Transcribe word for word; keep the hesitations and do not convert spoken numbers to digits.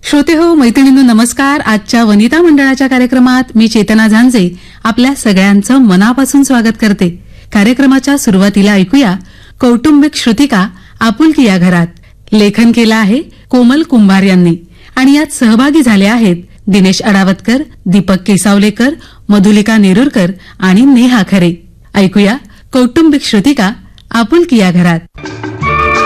श्रोते हो, मैत्रिणींनो नमस्कार. आजच्या वनिता मंडळाच्या कार्यक्रमात मी चेतना झांजे आपल्या सगळ्यांचं मनापासून स्वागत करते. कार्यक्रमाच्या सुरुवातीला ऐकूया कौटुंबिक श्रुतिका आपुलकी या घरात. लेखन केलं आहे कोमल कुंभार यांनी आणि यात सहभागी झाले आहेत दिनेश अडावतकर, दीपक केसावलेकर, मधुलिका नेरुरकर आणि नेहा खरे. ऐकूया कौटुंबिक श्रुतिका आपुलकी या घरात.